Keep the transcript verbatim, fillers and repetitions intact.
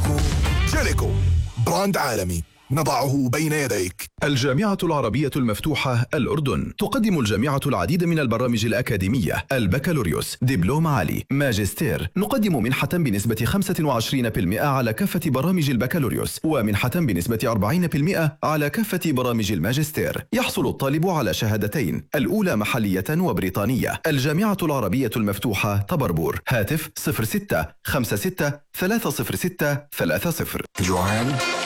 جيليكو. جيليكو براند عالمي نضعه بين يديك. الجامعة العربية المفتوحة الأردن تقدم الجامعة العديد من البرامج الأكاديمية: البكالوريوس، دبلوم عالي، ماجستير. نقدم منحة بنسبة خمسة وعشرين بالمئة على كافة برامج البكالوريوس، ومنحة بنسبة أربعين بالمئة على كافة برامج الماجستير. يحصل الطالب على شهادتين، الأولى محلية وبريطانية. الجامعة العربية المفتوحة طبربور. هاتف صفر ستة خمسة ستة ثلاثة صفر ستة ثلاثة صفر. جوعان؟